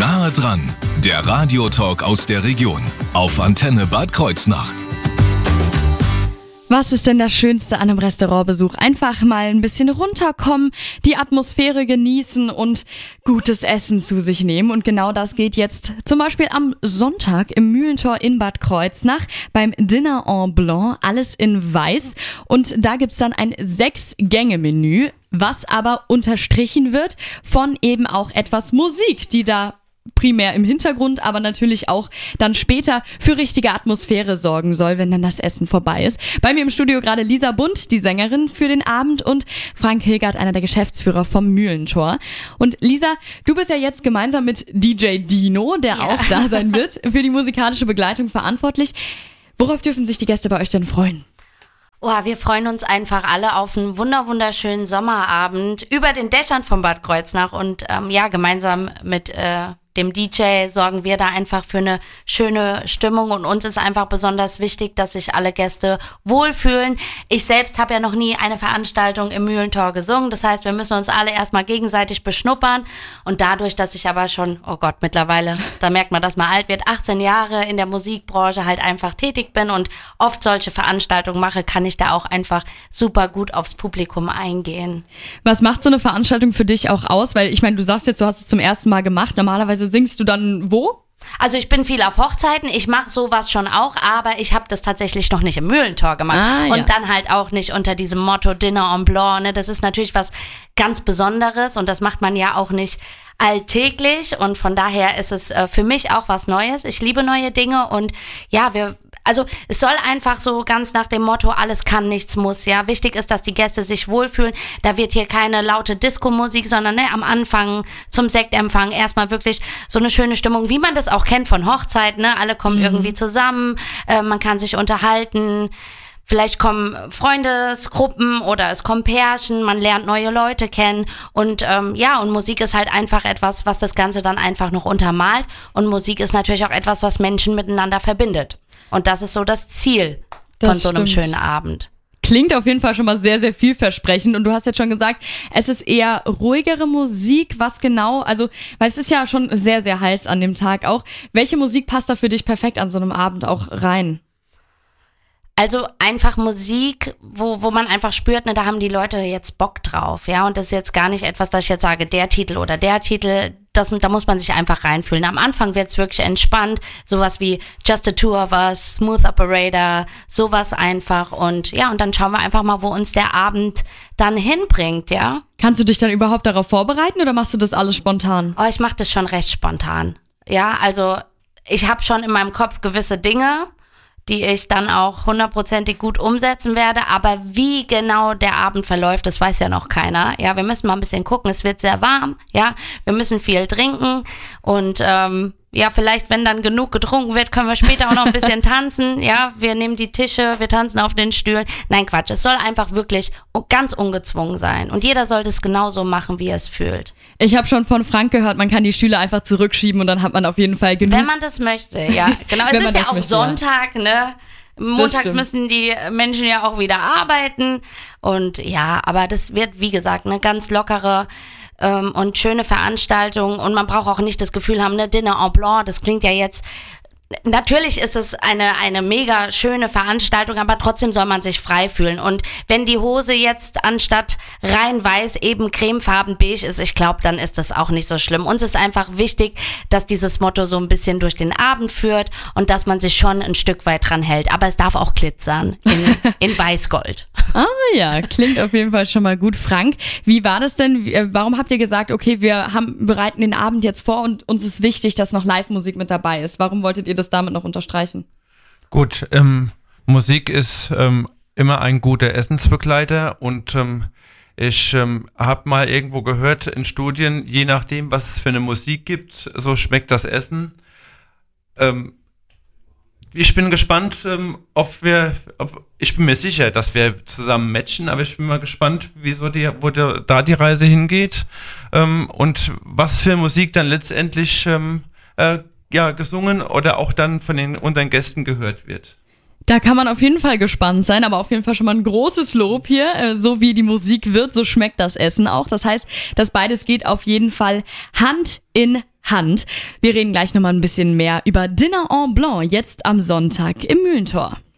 Nahe dran, der Radiotalk aus der Region auf Antenne Bad Kreuznach. Was ist denn das Schönste an einem Restaurantbesuch? Einfach mal ein bisschen runterkommen, die Atmosphäre genießen und gutes Essen zu sich nehmen. Und genau das geht jetzt zum Beispiel am Sonntag im Mühlentor in Bad Kreuznach beim Dinner en Blanc, alles in weiß. Und da gibt's dann ein 6-Gänge-Menü, was aber unterstrichen wird von eben auch etwas Musik, die da primär im Hintergrund, aber natürlich auch dann später für richtige Atmosphäre sorgen soll, wenn dann das Essen vorbei ist. Bei mir im Studio gerade Lisa Bund, die Sängerin für den Abend, und Frank Hilgert, einer der Geschäftsführer vom Mühlentor. Und Lisa, du bist ja jetzt gemeinsam mit DJ Dino, der auch da sein wird, für die musikalische Begleitung verantwortlich. Worauf dürfen sich die Gäste bei euch denn freuen? Oh, wir freuen uns einfach alle auf einen wunderschönen Sommerabend über den Dächern von Bad Kreuznach und gemeinsam mit dem DJ sorgen wir da einfach für eine schöne Stimmung, und uns ist einfach besonders wichtig, dass sich alle Gäste wohlfühlen. Ich selbst habe ja noch nie eine Veranstaltung im Mühlentor gesungen, das heißt, wir müssen uns alle erstmal gegenseitig beschnuppern, und dadurch, dass ich aber schon, oh Gott, mittlerweile, da merkt man, dass man alt wird, 18 Jahre in der Musikbranche halt einfach tätig bin und oft solche Veranstaltungen mache, kann ich da auch einfach super gut aufs Publikum eingehen. Was macht so eine Veranstaltung für dich auch aus? Weil ich meine, du sagst jetzt, du hast es zum ersten Mal gemacht, normalerweise singst du dann wo? Also ich bin viel auf Hochzeiten, ich mache sowas schon auch, aber ich habe das tatsächlich noch nicht im Mühlentor gemacht. Und dann halt auch nicht unter diesem Motto Dinner en Blanc, ne? Das ist natürlich was ganz Besonderes und das macht man ja auch nicht alltäglich, und von daher ist es für mich auch was Neues. Ich liebe neue Dinge, und ja, also es soll einfach so ganz nach dem Motto, alles kann, nichts muss, ja. Wichtig ist, dass die Gäste sich wohlfühlen. Da wird hier keine laute Disco-Musik, sondern am Anfang zum Sektempfang erstmal wirklich so eine schöne Stimmung, wie man das auch kennt von Hochzeiten, ne? Alle kommen irgendwie zusammen, man kann sich unterhalten. Vielleicht kommen Freundesgruppen oder es kommen Pärchen, man lernt neue Leute kennen, und und Musik ist halt einfach etwas, was das Ganze dann einfach noch untermalt, und Musik ist natürlich auch etwas, was Menschen miteinander verbindet. Und das ist so das Ziel von so einem schönen Abend. Klingt auf jeden Fall schon mal sehr, sehr vielversprechend, und du hast jetzt schon gesagt, es ist eher ruhigere Musik. Was genau? Also, weil es ist ja schon sehr, sehr heiß an dem Tag auch. Welche Musik passt da für dich perfekt an so einem Abend auch rein? Also einfach Musik, wo man einfach spürt, ne, da haben die Leute jetzt Bock drauf, ja, und das ist jetzt gar nicht etwas, dass ich jetzt sage, der Titel oder der Titel, da muss man sich einfach reinfühlen. Am Anfang wird's wirklich entspannt, sowas wie Just the Two of Us, Smooth Operator, sowas einfach, und ja, und dann schauen wir einfach mal, wo uns der Abend dann hinbringt, ja. Kannst du dich dann überhaupt darauf vorbereiten oder machst du das alles spontan? Oh, ich mache das schon recht spontan, ja, also ich habe schon in meinem Kopf gewisse Dinge, die ich dann auch 100%ig gut umsetzen werde, aber wie genau der Abend verläuft, das weiß ja noch keiner. Ja, wir müssen mal ein bisschen gucken, es wird sehr warm, ja, wir müssen viel trinken, und vielleicht, wenn dann genug getrunken wird, können wir später auch noch ein bisschen tanzen, ja, wir nehmen die Tische, wir tanzen auf den Stühlen. Nein, Quatsch, es soll einfach wirklich ganz ungezwungen sein, und jeder soll das genauso machen, wie er es fühlt. Ich habe schon von Frank gehört, man kann die Stühle einfach zurückschieben und dann hat man auf jeden Fall genug. Wenn man das möchte, ja, genau. Es ist ja auch Sonntag, ne? Montags müssen die Menschen ja auch wieder arbeiten, und ja, aber das wird, wie gesagt, eine ganz lockere und schöne Veranstaltung, und man braucht auch nicht das Gefühl haben, ne, Dinner en Blanc, das klingt ja jetzt, natürlich ist es eine mega schöne Veranstaltung, aber trotzdem soll man sich frei fühlen, und wenn die Hose jetzt anstatt rein weiß eben cremefarben beige ist, ich glaube, dann ist das auch nicht so schlimm. Uns ist einfach wichtig, dass dieses Motto so ein bisschen durch den Abend führt und dass man sich schon ein Stück weit dran hält, aber es darf auch glitzern in Weißgold. Ah ja, klingt auf jeden Fall schon mal gut. Frank, wie war das denn? Warum habt ihr gesagt, okay, wir bereiten den Abend jetzt vor und uns ist wichtig, dass noch Live-Musik mit dabei ist? Warum wolltet ihr das damit noch unterstreichen? Gut, Musik ist immer ein guter Essensbegleiter, und ich habe mal irgendwo gehört in Studien, je nachdem, was es für eine Musik gibt, so schmeckt das Essen. Ich bin gespannt, ich bin mir sicher, dass wir zusammen matchen, aber ich bin mal gespannt, wo da die Reise hingeht, und was für Musik dann letztendlich gesungen oder auch dann von unseren Gästen gehört wird. Da kann man auf jeden Fall gespannt sein, aber auf jeden Fall schon mal ein großes Lob hier. So wie die Musik wird, so schmeckt das Essen auch. Das heißt, das beides geht auf jeden Fall Hand in Hand. Wir reden gleich nochmal ein bisschen mehr über Dinner en Blanc, jetzt am Sonntag im Mühlentor.